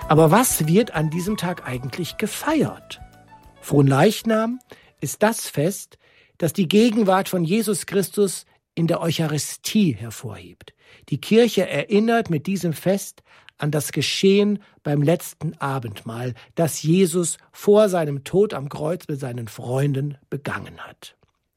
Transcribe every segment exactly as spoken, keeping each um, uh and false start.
Aber was wird an diesem Tag eigentlich gefeiert? Fronleichnam ist das Fest, das die Gegenwart von Jesus Christus in der Eucharistie hervorhebt. Die Kirche erinnert mit diesem Fest an das Geschehen beim letzten Abendmahl, das Jesus vor seinem Tod am Kreuz mit seinen Freunden begangen hat.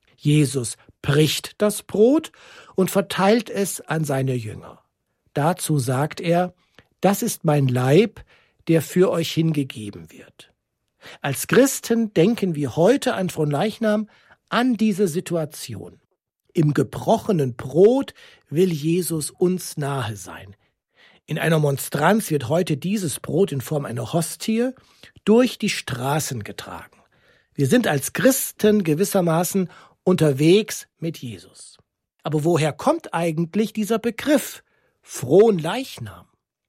Jesus bricht das Brot und verteilt es an seine Jünger. Dazu sagt er: Das ist mein Leib, der für euch hingegeben wird. Als Christen denken wir heute an Fronleichnam an diese Situation. Im gebrochenen Brot will Jesus uns nahe sein. In einer Monstranz wird heute dieses Brot in Form einer Hostie durch die Straßen getragen. Wir sind als Christen gewissermaßen unterwegs mit Jesus. Aber woher kommt eigentlich dieser Begriff Fronleichnam?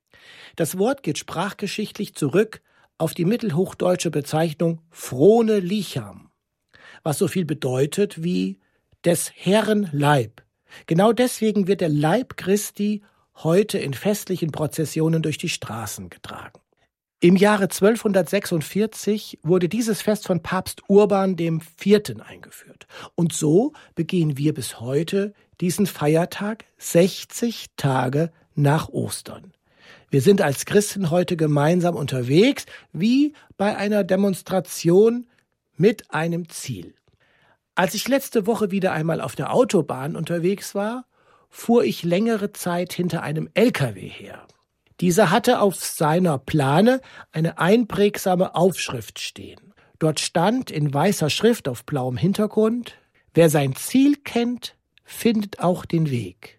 Das Wort geht sprachgeschichtlich zurück auf die mittelhochdeutsche Bezeichnung Frone Licham, was so viel bedeutet wie des Herrn Leib. Genau deswegen wird der Leib Christi heute in festlichen Prozessionen durch die Straßen getragen. Im Jahre zwölfhundertsechsundvierzig wurde dieses Fest von Papst Urban der Vierte eingeführt. Und so begehen wir bis heute diesen Feiertag sechzig Tage nach Ostern. Wir sind als Christen heute gemeinsam unterwegs, wie bei einer Demonstration mit einem Ziel. Als ich letzte Woche wieder einmal auf der Autobahn unterwegs war, fuhr ich längere Zeit hinter einem L K W her. Dieser hatte auf seiner Plane eine einprägsame Aufschrift stehen. Dort stand in weißer Schrift auf blauem Hintergrund: Wer sein Ziel kennt, findet auch den Weg.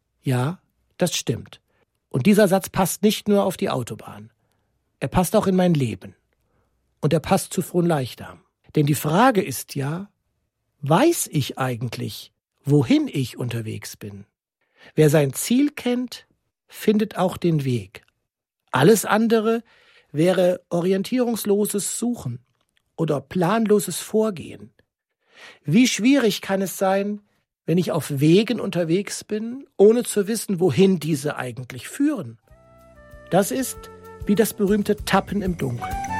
Ja, das stimmt. Und dieser Satz passt nicht nur auf die Autobahn. Er passt auch in mein Leben. Und er passt zu Fronleichnam. Denn die Frage ist ja: Weiß ich eigentlich, wohin ich unterwegs bin? Wer sein Ziel kennt, findet auch den Weg. Alles andere wäre orientierungsloses Suchen oder planloses Vorgehen. Wie schwierig kann es sein, wenn ich auf Wegen unterwegs bin, ohne zu wissen, wohin diese eigentlich führen? Das ist wie das berühmte Tappen im Dunkeln.